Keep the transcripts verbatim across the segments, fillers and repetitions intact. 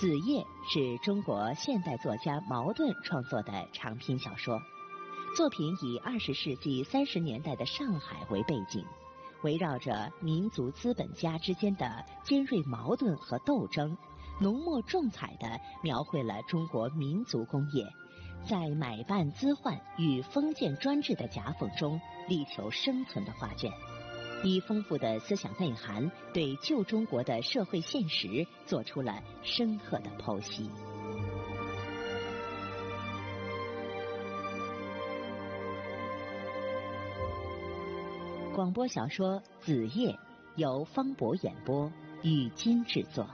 子夜是中国现代作家茅盾创作的长篇小说，作品以二十世纪三十年代的上海为背景，围绕着民族资本家之间的尖锐矛盾和斗争，浓墨重彩地描绘了中国民族工业在买办资换与封建专制的夹缝中力求生存的画卷，以丰富的思想内涵对旧中国的社会现实做出了深刻的剖析。广播小说《子夜》由方博演播，语金制作。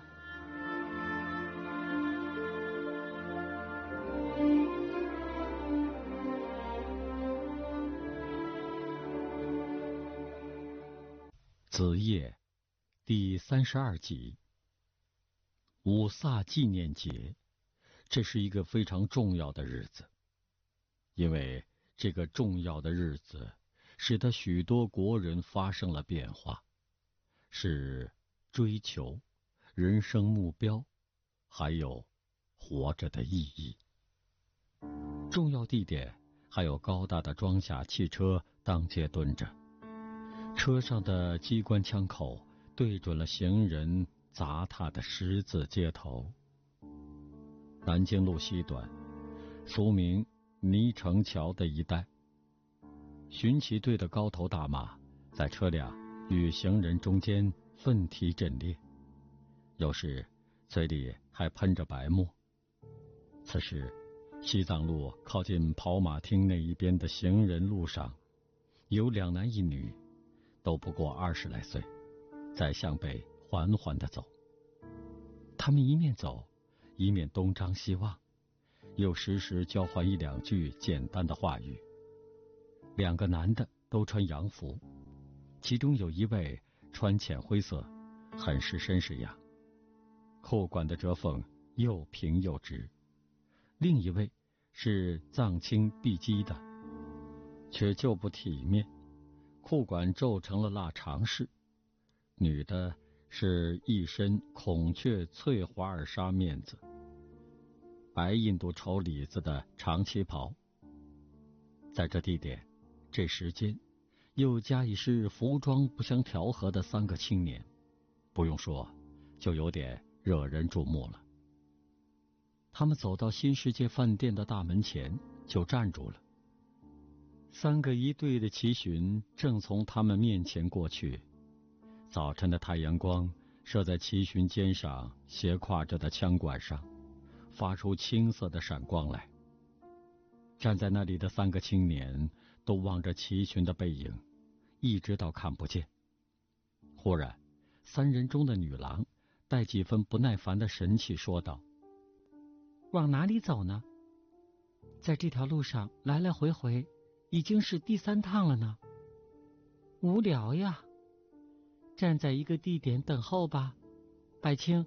子夜第三十二集，五卅纪念节，这是一个非常重要的日子，因为这个重要的日子使得许多国人发生了变化，是追求人生目标，还有活着的意义。重要地点还有高大的装甲汽车当街蹲着，车上的机关枪口对准了行人杂沓的十字街头。南京路西端，俗名泥城桥的一带，巡骑队的高头大马在车辆与行人中间奋蹄阵列，有时嘴里还喷着白沫。此时西藏路靠近跑马厅那一边的行人路上，有两男一女，都不过二十来岁，在向北缓缓地走。他们一面走，一面东张西望，又时时交换一两句简单的话语。两个男的都穿洋服，其中有一位穿浅灰色，很是绅士样，裤管的折缝又平又直；另一位是藏青碧鸡的，却就不体面，裤管皱成了腊肠式。女的是一身孔雀翠华尔纱面子，白印度绸里子的长旗袍。在这地点这时间，又加以是服装不相调和的三个青年，不用说就有点惹人注目了。他们走到新世界饭店的大门前就站住了，三个一队的骑巡正从他们面前过去。早晨的太阳光射在骑巡肩上斜挎着的枪管上，发出青色的闪光来。站在那里的三个青年都望着骑巡的背影，一直到看不见。忽然，三人中的女郎带几分不耐烦的神气说道：“ 往哪里走呢？在这条路上来来回回已经是第三趟了呢。无聊呀，站在一个地点等候吧。百青，